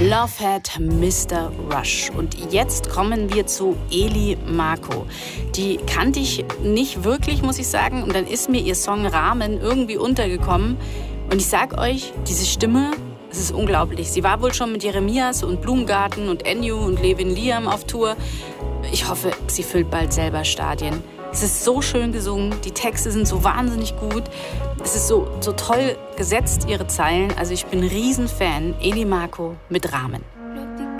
Love Had Mr. Rush. Und jetzt kommen wir zu Eli Mako. Die kannte ich nicht wirklich, muss ich sagen. Und dann ist mir ihr Song Rahmen irgendwie untergekommen. Und ich sag euch, diese Stimme, es ist unglaublich. Sie war wohl schon mit Jeremias und Blumengarten und Ennio und Levin Liam auf Tour. Ich hoffe, sie füllt bald selber Stadien. Es ist so schön gesungen, die Texte sind so wahnsinnig gut. Es ist so toll gesetzt, ihre Zeilen. Also ich bin ein Riesenfan. Eli Mako mit Rahmen.